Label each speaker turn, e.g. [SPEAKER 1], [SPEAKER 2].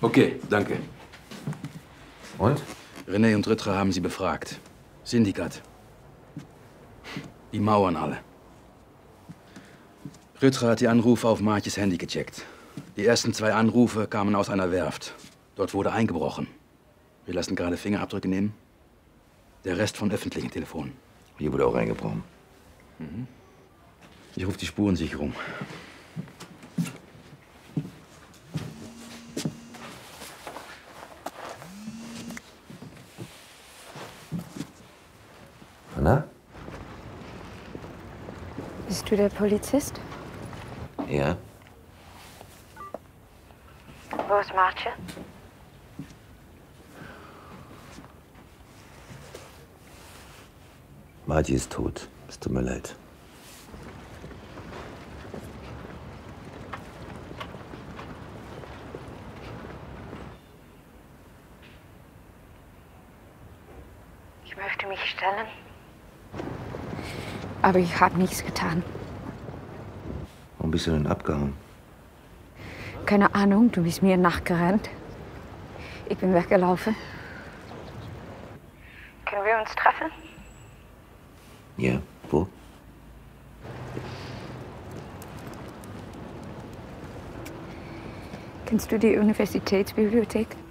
[SPEAKER 1] Okay, danke.
[SPEAKER 2] Und?
[SPEAKER 1] René und Rüttger haben sie befragt. Syndikat. Die mauern alle. Rüttger hat die Anrufe auf Maartjes Handy gecheckt. Die ersten 2 Anrufe kamen aus einer Werft. Dort wurde eingebrochen. Wir lassen gerade Fingerabdrücke nehmen. Der Rest von öffentlichen Telefonen.
[SPEAKER 2] Hier wurde auch eingebrochen.
[SPEAKER 1] Mhm. Ich rufe die Spurensicherung.
[SPEAKER 2] Anna?
[SPEAKER 3] Bist du der Polizist?
[SPEAKER 2] Ja.
[SPEAKER 3] Wo ist Maartje?
[SPEAKER 2] Marty ist tot. Es tut mir leid.
[SPEAKER 3] Ich möchte mich stellen. Aber ich habe nichts getan.
[SPEAKER 2] Warum bist du denn abgehauen?
[SPEAKER 3] Keine Ahnung, du bist mir nachgerannt. Ich bin weggelaufen. Können wir uns treffen?
[SPEAKER 2] Ja. Wo?
[SPEAKER 3] Kennst du die Universitätsbibliothek?